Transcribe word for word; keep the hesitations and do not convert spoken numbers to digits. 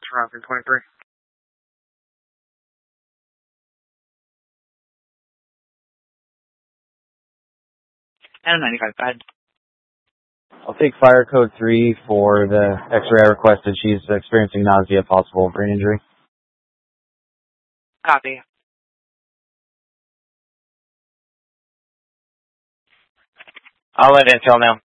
Falcon twenty-three. And ninety-five, go ahead. I'll take fire code three for the x-ray I requested. She's experiencing nausea, possible brain injury. Copy. I'll let Intel know.